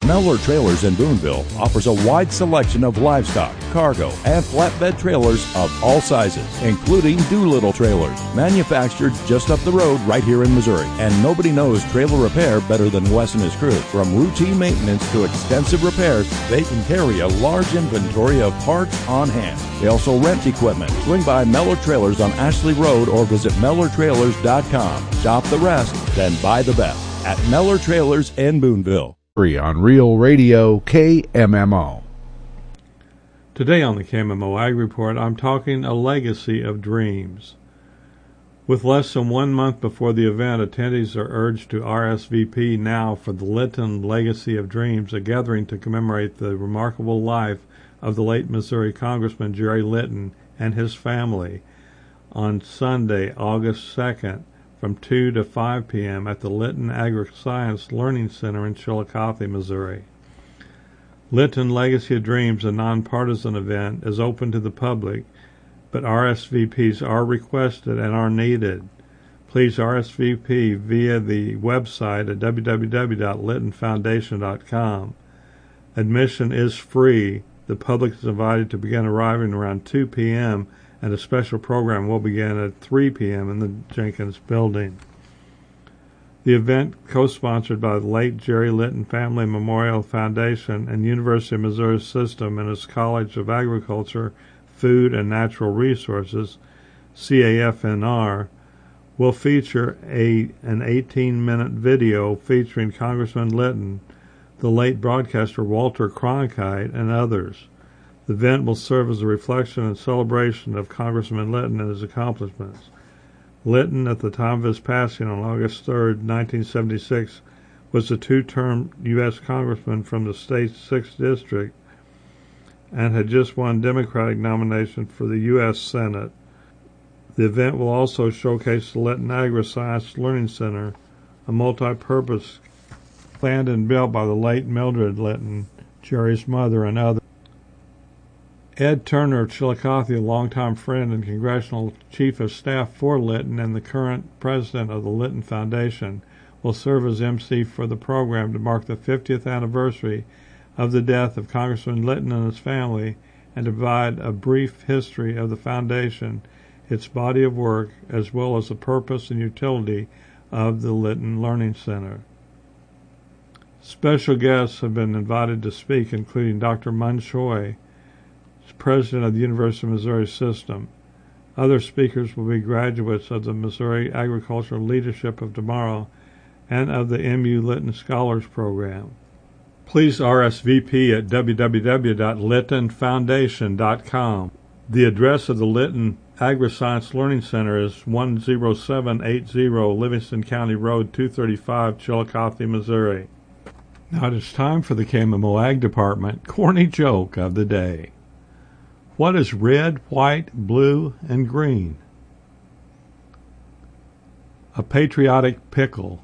Mellor Trailers in Boonville offers a wide selection of livestock, cargo, and flatbed trailers of all sizes, including Doolittle trailers, manufactured just up the road right here in Missouri. And nobody knows trailer repair better than Wes and his crew. From routine maintenance to extensive repairs, they can carry a large inventory of parts on hand. They also rent equipment. Swing by Mellor Trailers on Ashley Road or visit MellerTrailers.com. Shop the rest, then buy the best at Mellor Trailers in Boonville. On Real Radio KMMO. Today on the KMMO Ag Report, I'm talking a legacy of dreams. With less than 1 month before the event, attendees are urged to RSVP now for the Litton Legacy of Dreams, a gathering to commemorate the remarkable life of the late Missouri Congressman Jerry Litton and his family on Sunday, August 2nd, from 2 to 5 p.m. at the Litton Agri-Science Learning Center in Chillicothe, Missouri. Litton Legacy of Dreams, a nonpartisan event, is open to the public, but RSVPs are requested and are needed. Please RSVP via the website at www.littonfoundation.com. Admission is free. The public is invited to begin arriving around 2 p.m., and a special program will begin at 3 p.m. in the Jenkins Building. The event, co-sponsored by the late Jerry Litton Family Memorial Foundation and University of Missouri System and its College of Agriculture, Food, and Natural Resources, CAFNR, will feature an 18-minute video featuring Congressman Litton, the late broadcaster Walter Cronkite, and others. The event will serve as a reflection and celebration of Congressman Litton and his accomplishments. Litton, at the time of his passing on August 3, 1976, was a two-term U.S. Congressman from the state's 6th District and had just won Democratic nomination for the U.S. Senate. The event will also showcase the Litton Agri-Science Learning Center, a multi-purpose planned and built by the late Mildred Litton, Jerry's mother, and others. Ed Turner of Chillicothe, a longtime friend and congressional chief of staff for Litton and the current president of the Litton Foundation, will serve as MC for the program to mark the 50th anniversary of the death of Congressman Litton and his family and to provide a brief history of the foundation, its body of work, as well as the purpose and utility of the Litton Learning Center. Special guests have been invited to speak, including Dr. Mun Choi, president of the University of Missouri System. Other speakers will be graduates of the Missouri Agricultural Leadership of Tomorrow and of the MU Litton Scholars Program. Please RSVP at www.littonfoundation.com. The address of the Litton Agri-Science Learning Center is 10780 Livingston County Road 235, Chillicothe, Missouri. Now it is time for the KMMO Ag Department corny joke of the day. What is red, white, blue, and green? A patriotic pickle.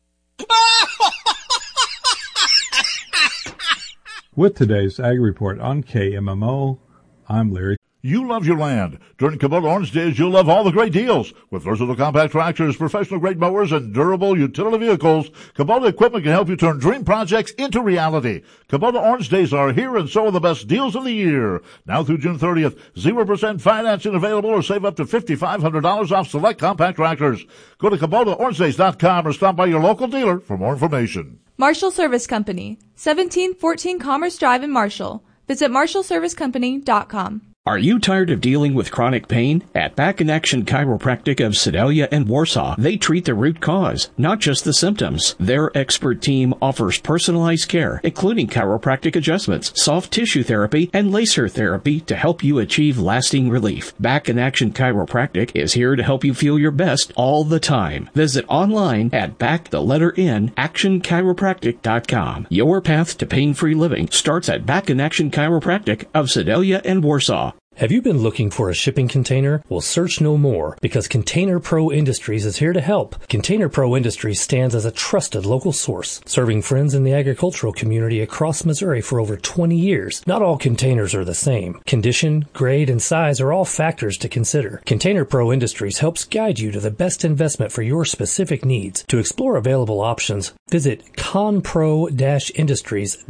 With today's Ag Report on KMMO, I'm Larry. You love your land. During Kubota Orange Days, you'll love all the great deals. With versatile compact tractors, professional-grade mowers, and durable utility vehicles, Kubota equipment can help you turn dream projects into reality. Kubota Orange Days are here, and so are the best deals of the year. Now through June 30th, 0% financing available or save up to $5,500 off select compact tractors. Go to KubotaOrangeDays.com or stop by your local dealer for more information. Marshall Service Company, 1714 Commerce Drive in Marshall. Visit MarshallServiceCompany.com. Are you tired of dealing with chronic pain? At Back in Action Chiropractic of Sedalia and Warsaw, they treat the root cause, not just the symptoms. Their expert team offers personalized care, including chiropractic adjustments, soft tissue therapy, and laser therapy to help you achieve lasting relief. Back in Action Chiropractic is here to help you feel your best all the time. Visit online at actionchiropractic.com. Your path to pain-free living starts at Back in Action Chiropractic of Sedalia and Warsaw. Have you been looking for a shipping container? Well, search no more, because Container Pro Industries is here to help. Container Pro Industries stands as a trusted local source, serving friends in the agricultural community across Missouri for over 20 years. Not all containers are the same. Condition, grade, and size are all factors to consider. Container Pro Industries helps guide you to the best investment for your specific needs. To explore available options, visit conpro-industries.com.